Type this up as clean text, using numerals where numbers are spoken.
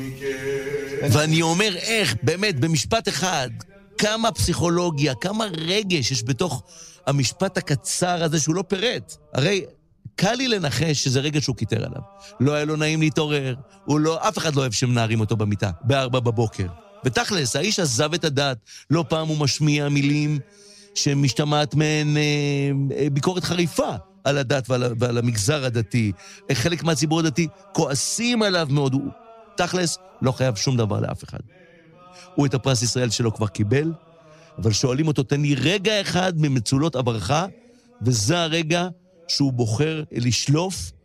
ואני אומר איך, באמת, במשפט אחד, כמה פסיכולוגיה, כמה רגש יש בתוך המשפט הקצר הזה שהוא לא פירט. הרי קל לי לנחש שזה רגע שהוא כיתר עליו. לא היה לו נעים להתעורר, אף אחד לא אוהב שמנערים אותו במיטה, ב4 בבוקר. ותכלס, האיש עזב את הדת, לא פעם הוא משמיע מילים שמשתמעת מהן ביקורת חריפה על הדת ועל המגזר הדתי. חלק מהציבור הדתי כועסים עליו מאוד, הוא תכלס לא חייב שום דבר לאף אחד. הוא את הפרס ישראל שלו כבר קיבל, אבל שואלים אותו, תן לי רגע אחד ממצולות עברך, וזה הרגע שהוא בוחר לשלוף